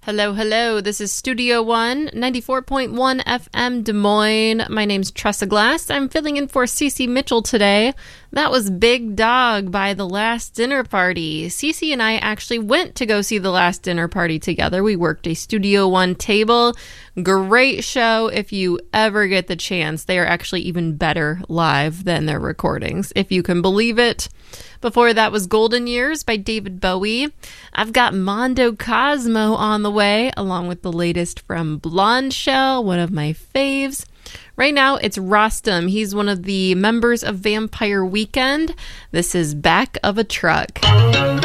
Hello, hello. This is Studio One, 94.1 FM Des Moines. My name's Tressa Glass. I'm filling in for Cece Mitchell today. That was Big Dog by The Last Dinner Party. Cece and I actually went to go see The Last Dinner Party together. We worked a Studio One table. Great show if you ever get the chance. They are actually even better live than their recordings, if you can believe it. Before that was Golden Years by David Bowie. I've got Mondo Cosmo on the way, along with the latest from Blonde Shell, one of my faves. Right now, it's Rostam. He's one of the members of Vampire Weekend. This is Back of a Truck.